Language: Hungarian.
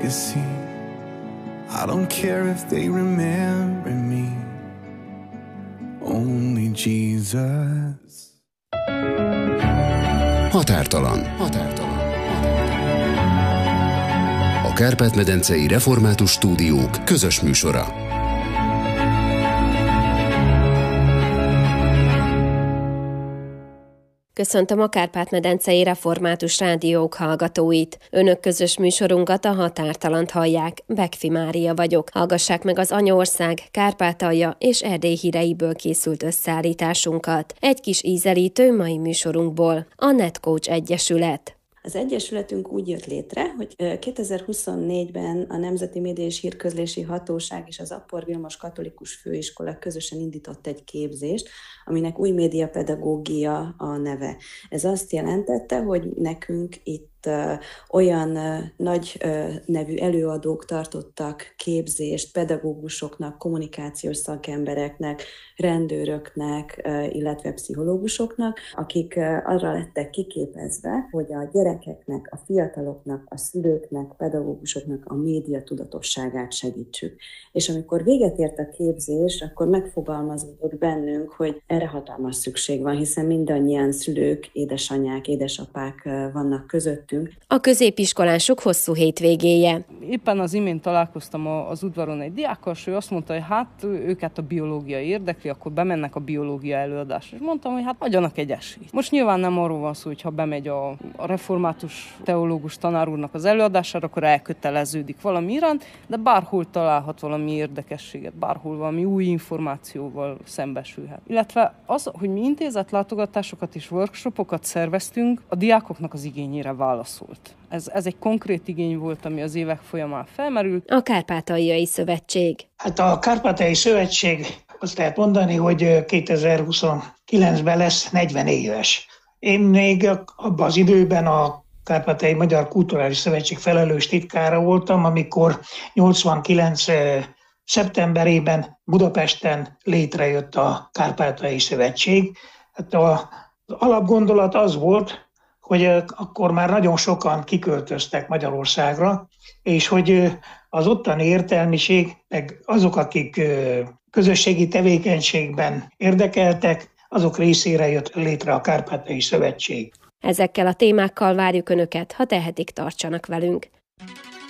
I don't care if they remember me, only Jesus. Határtalan. A Kárpát-medencei Református Stúdiók közös műsora. Köszöntöm a Kárpát-medencei Református Rádiók hallgatóit. Önök közös műsorunkat, a Határtalant hallják. Bekfi Mária vagyok. Hallgassák meg az Anyaország, Kárpátalja és Erdély híreiből készült összeállításunkat. Egy kis ízelítő mai műsorunkból. A NetCoach Egyesület. Az Egyesületünk úgy jött létre, hogy 2024-ben a Nemzeti Média és Hírközlési Hatóság és az Appor Vilmos Katolikus Főiskola közösen indított egy képzést, aminek új médiapedagógia a neve. Ez azt jelentette, hogy nekünk itt olyan nagy nevű előadók tartottak képzést pedagógusoknak, kommunikációs szakembereknek, rendőröknek, illetve pszichológusoknak, akik arra lettek kiképezve, hogy a gyerekeknek, a fiataloknak, a szülőknek, pedagógusoknak a média tudatosságát segítsük. És amikor véget ért a képzés, akkor megfogalmazódott bennünk, hogy erre hatalmas szükség van, hiszen mindannyian szülők, édesanyák, édesapák vannak között. A középiskolások hosszú hétvégéje. Éppen az imént találkoztam az udvaron egy diákkal, és ő azt mondta, hogy hát őket a biológia érdekli, akkor bemennek a biológia előadásra. És mondtam, hogy hát adjanak egy esélyt. Most nyilván nem arról van szó, hogy ha bemegy a református teológus tanár úrnak az előadására, akkor elköteleződik valami iránt, de bárhol találhat valami érdekességet, bárhol valami új információval szembesülhet. Illetve az, hogy mi intézetlátogatásokat és workshopokat szerveztünk, a diákoknak az igényére válaszolt. Ez egy konkrét igény volt, ami az évek folyamán felmerült. A Kárpátaljai Szövetség. Hát a Kárpátaljai Szövetség, azt lehet mondani, hogy 2029-ben lesz 40 éves. Én még abban az időben a Kárpátaljai Magyar Kulturális Szövetség felelős titkára voltam, amikor 89 szeptemberében Budapesten létrejött a Kárpátaljai Szövetség. Hát az alapgondolat az volt, hogy akkor már nagyon sokan kiköltöztek Magyarországra, és hogy az ottani értelmiség, meg azok, akik közösségi tevékenységben érdekeltek, azok részére jött létre a Kárpátaljai Szövetség. Ezekkel a témákkal várjuk Önöket, ha tehetik, tartsanak velünk.